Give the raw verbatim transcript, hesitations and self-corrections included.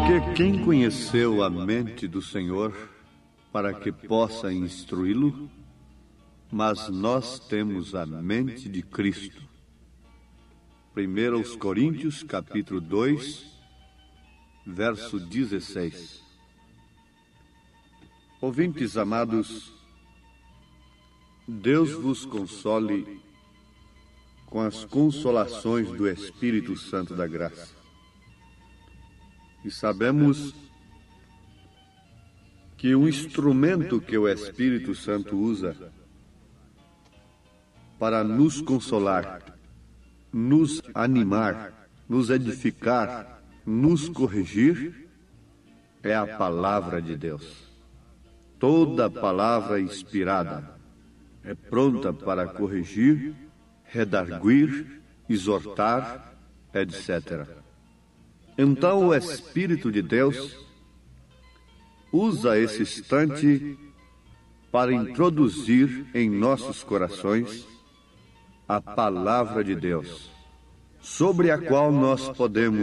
Porque quem conheceu a mente do Senhor para que possa instruí-lo? Mas nós temos a mente de Cristo. primeira aos Coríntios, capítulo dois, verso dezesseis. Ouvintes amados, Deus vos console com as consolações do Espírito Santo da graça. E sabemos que o instrumento que o Espírito Santo usa para nos consolar, nos animar, nos edificar, nos corrigir, é a palavra de Deus. Toda palavra inspirada é pronta para corrigir, redarguir, exortar, etcétera. Então o Espírito de Deus usa esse instante para introduzir em nossos corações a palavra de Deus, sobre a qual nós podemos